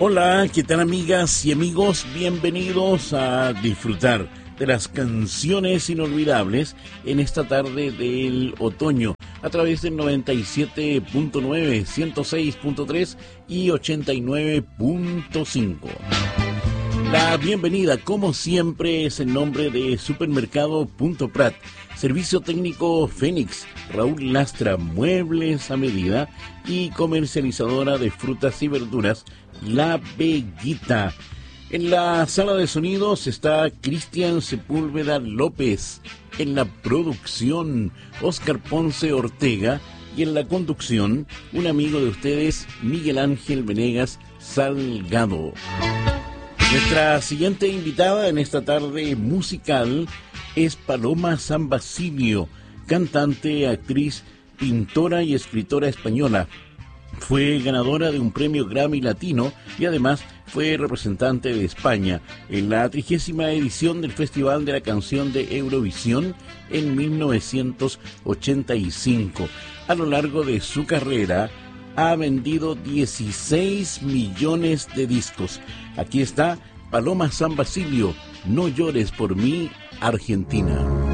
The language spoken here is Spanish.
Hola, ¿qué tal amigas y amigos? Bienvenidos a disfrutar de las canciones inolvidables en esta tarde del otoño a través del 97.9, 106.3 y 89.5. La bienvenida, como siempre, es en nombre de Supermercado Punto Prat, Servicio Técnico Fénix, Raúl Lastra, Muebles a Medida y comercializadora de frutas y verduras, La Veguita. En la sala de sonidos está Cristian Sepúlveda López, en la producción Oscar Ponce Ortega y en la conducción un amigo de ustedes, Miguel Ángel Venegas Salgado. Nuestra siguiente invitada en esta tarde musical es Paloma San Basilio, cantante, actriz, pintora y escritora española. Fue ganadora de un premio Grammy Latino y además fue representante de España en la 30ª edición del Festival de la Canción de Eurovisión en 1985. A lo largo de su carrera ha vendido 16 millones de discos. Aquí está Paloma San Basilio, No llores por mí, Argentina.